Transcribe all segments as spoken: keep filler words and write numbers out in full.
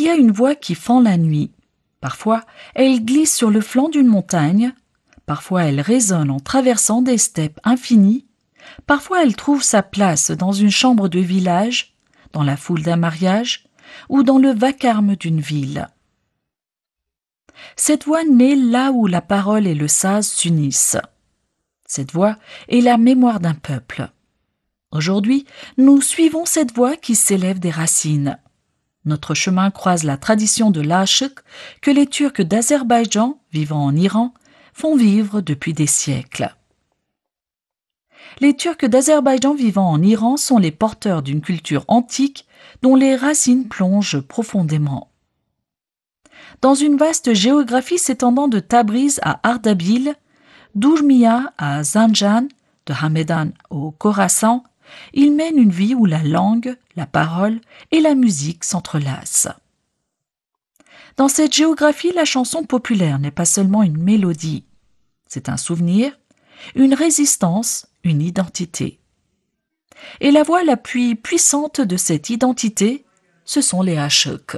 y a une voix qui fend la nuit. Parfois, elle glisse sur le flanc d'une montagne. Parfois, elle résonne en traversant des steppes infinies. Parfois, elle trouve sa place dans une chambre de village, dans la foule d'un mariage ou dans le vacarme d'une ville. Cette voix naît là où la parole et le saz s'unissent. Cette voix est la mémoire d'un peuple. Aujourd'hui, nous suivons cette voix qui s'élève des racines. Notre chemin croise la tradition de l'Aşık que les Turcs d'Azerbaïdjan, vivant en Iran, font vivre depuis des siècles. Les Turcs d'Azerbaïdjan vivant en Iran sont les porteurs d'une culture antique dont les racines plongent profondément. Dans une vaste géographie s'étendant de Tabriz à Ardabil, d'Urmia à Zanjan, de Hamedan au Khorasan, ils mènent une vie où la langue, la parole et la musique s'entrelacent. Dans cette géographie, la chanson populaire n'est pas seulement une mélodie. C'est un souvenir, une résistance, une identité. Et la voix la plus puissante de cette identité, ce sont les aşık.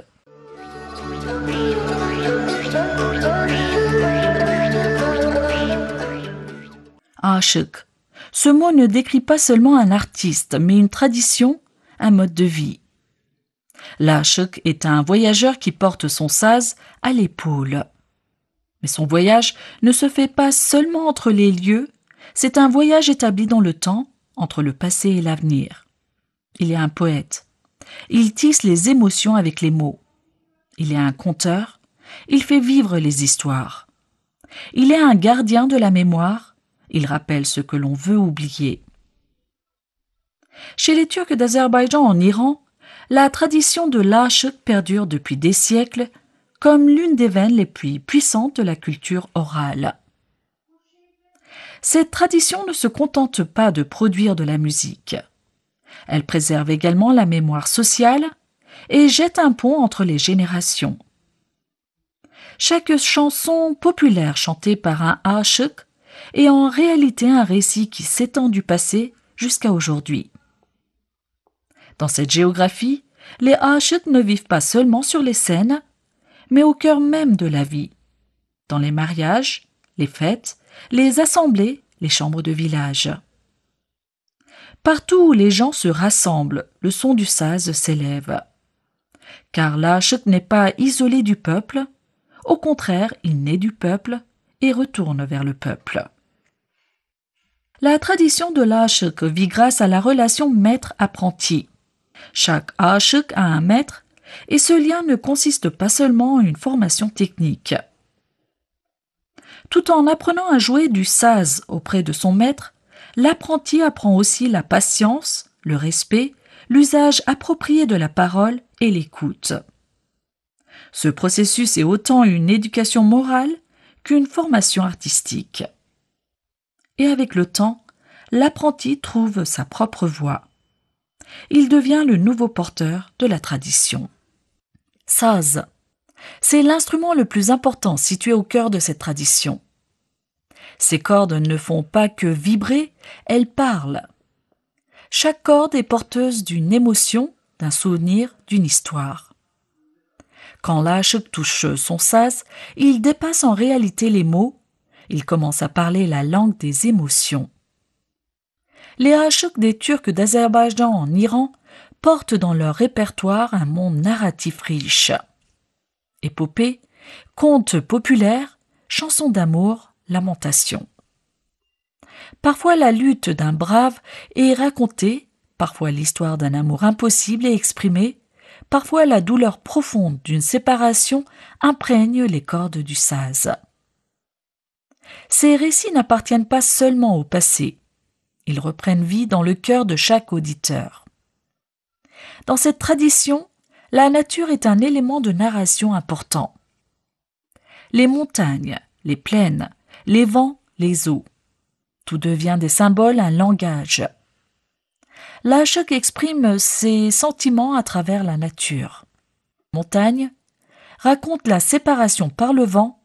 Aşık. Ce mot ne décrit pas seulement un artiste, mais une tradition, un mode de vie. L'Aşık est un voyageur qui porte son saz à l'épaule. Mais son voyage ne se fait pas seulement entre les lieux, c'est un voyage établi dans le temps, entre le passé et l'avenir. Il est un poète. Il tisse les émotions avec les mots. Il est un conteur. Il fait vivre les histoires. Il est un gardien de la mémoire. Il rappelle ce que l'on veut oublier. Chez les Turcs d'Azerbaïdjan en Iran, la tradition de l'Aşık perdure depuis des siècles comme l'une des veines les plus puissantes de la culture orale. Cette tradition ne se contente pas de produire de la musique. Elle préserve également la mémoire sociale et jette un pont entre les générations. Chaque chanson populaire chantée par un aşık est en réalité un récit qui s'étend du passé jusqu'à aujourd'hui. Dans cette géographie, les aşık ne vivent pas seulement sur les scènes, mais au cœur même de la vie, dans les mariages, les fêtes, les assemblées, les chambres de village. Partout où les gens se rassemblent, le son du saz s'élève. Car l'Aşık n'est pas isolé du peuple, au contraire, il naît du peuple et retourne vers le peuple. La tradition de l'Aşık vit grâce à la relation maître-apprenti. Chaque aşık a un maître, et ce lien ne consiste pas seulement en une formation technique. Tout en apprenant à jouer du saz auprès de son maître, l'apprenti apprend aussi la patience, le respect, l'usage approprié de la parole et l'écoute. Ce processus est autant une éducation morale qu'une formation artistique. Et avec le temps, l'apprenti trouve sa propre voix. Il devient le nouveau porteur de la tradition. Saz, c'est l'instrument le plus important situé au cœur de cette tradition. Ces cordes ne font pas que vibrer, elles parlent. Chaque corde est porteuse d'une émotion, d'un souvenir, d'une histoire. Quand l'Aşık touche son saz, il dépasse en réalité les mots, il commence à parler la langue des émotions. Les aşık des Turcs d'Azerbaïdjan en Iran portent dans leur répertoire un monde narratif riche. Épopées, contes populaires, chansons d'amour, lamentations. Parfois la lutte d'un brave est racontée, parfois l'histoire d'un amour impossible est exprimée, parfois la douleur profonde d'une séparation imprègne les cordes du saz. Ces récits n'appartiennent pas seulement au passé, ils reprennent vie dans le cœur de chaque auditeur. Dans cette tradition, la nature est un élément de narration important. Les montagnes, les plaines, les vents, les eaux, tout devient des symboles, un langage. L'Aşık exprime ses sentiments à travers la nature. Montagne raconte la séparation par le vent,